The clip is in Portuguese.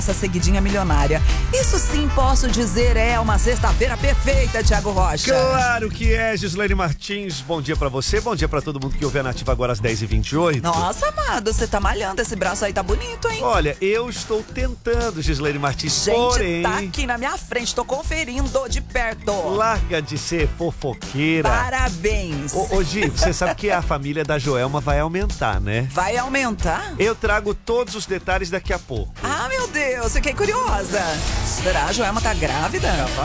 essa seguidinha milionária. Isso sim, posso dizer, é uma sexta-feira perfeita, Thiago Rocha. Claro que é, Gislaine Martins. Bom dia pra você, bom dia pra todo mundo que ouve a Nativa agora às 10h28. Nossa, amado, você tá malhando, esse braço aí tá bonito, hein? Olha, eu estou tentando, Gislaine Martins, Gente, porém... tá aqui na minha frente, tô conferindo de perto. Larga de ser fofoqueira. Parabéns. Ô, Gi, você sabe que a família da Joelma vai aumentar, né? Vai aumentar? Eu trago todos os detalhes daqui a pouco. Ah, meu Deus, fiquei curiosa. Será a Joelma tá grávida?